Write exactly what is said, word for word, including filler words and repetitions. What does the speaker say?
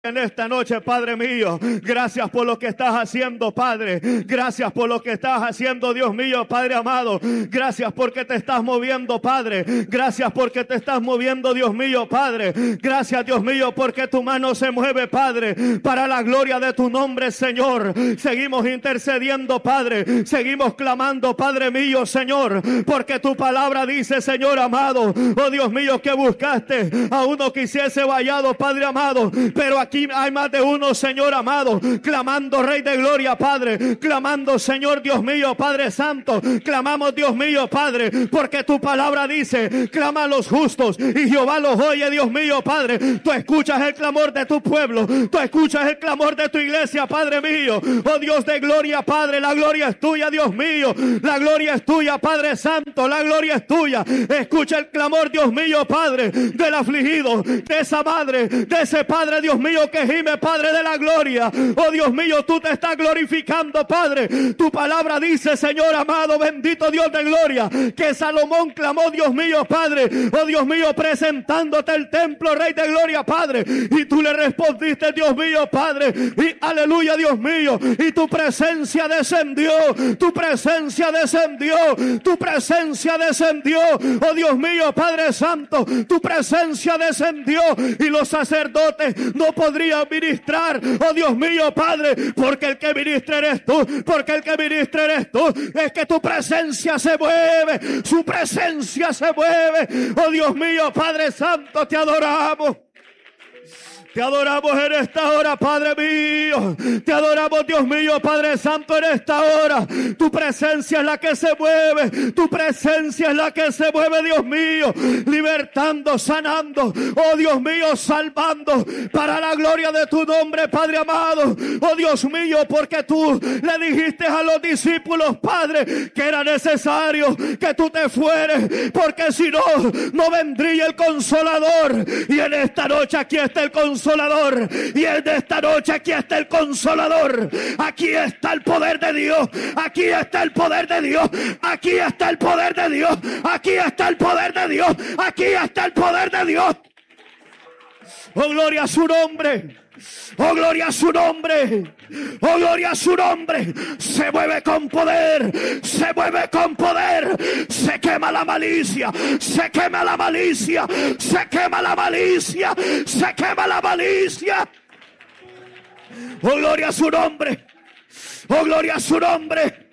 En esta noche, Padre mío, gracias por lo que estás haciendo, Padre. Gracias por lo que estás haciendo, Dios mío, Padre amado. Gracias porque te estás moviendo, Padre. Gracias porque te estás moviendo, Dios mío, Padre. Gracias, Dios mío, porque tu mano se mueve, Padre, para la gloria de tu nombre, Señor. Seguimos intercediendo, Padre. Seguimos clamando, Padre mío, Señor, porque tu palabra dice, Señor amado, oh Dios mío, que buscaste a uno que hiciese vallado, Padre amado, pero aquí Aquí hay más de uno, Señor amado, clamando, Rey de Gloria, Padre, clamando, Señor Dios mío, Padre Santo, clamamos, Dios mío, Padre, porque tu palabra dice, clama a los justos y Jehová los oye, Dios mío, Padre. Tú escuchas el clamor de tu pueblo, tú escuchas el clamor de tu iglesia, Padre mío, oh Dios de gloria, Padre, la gloria es tuya, Dios mío, la gloria es tuya, Padre Santo, la gloria es tuya. Escucha el clamor, Dios mío, Padre, del afligido, de esa madre, de ese Padre, Dios mío, que gime, Padre de la gloria. Oh Dios mío, tú te estás glorificando, Padre. Tu palabra dice, Señor amado, bendito Dios de gloria, que Salomón clamó, Dios mío, Padre, oh Dios mío, presentándote el templo, Rey de gloria, Padre, y tú le respondiste, Dios mío, Padre, y aleluya, Dios mío, y tu presencia descendió, tu presencia descendió, tu presencia descendió, oh Dios mío, Padre Santo, tu presencia descendió, y los sacerdotes no podían podría ministrar, oh Dios mío, Padre, porque el que ministra eres tú, porque el que ministra eres tú, es que tu presencia se mueve, su presencia se mueve, oh Dios mío, Padre Santo, te adoramos. Te adoramos en esta hora, Padre mío. Te adoramos, Dios mío, Padre Santo, en esta hora. Tu presencia es la que se mueve. Tu presencia es la que se mueve, Dios mío. Libertando, sanando. Oh, Dios mío, salvando. Para la gloria de tu nombre, Padre amado. Oh, Dios mío, porque tú le dijiste a los discípulos, Padre, que era necesario que tú te fueres. Porque si no, no vendría el Consolador. Y en esta noche aquí está el Consolador. Consolador, y en esta noche aquí está el Consolador, aquí está el poder de Dios, aquí está el poder de Dios, aquí está el poder de Dios, aquí está el poder de Dios, aquí está el poder de Dios. Oh, gloria a su nombre. Oh, gloria a su nombre. Oh, gloria a su nombre. Se mueve con poder. Se mueve con poder. Se quema la malicia. Se quema la malicia. Se quema la malicia. Se quema la malicia. Oh, gloria a su nombre. Oh, gloria a su nombre.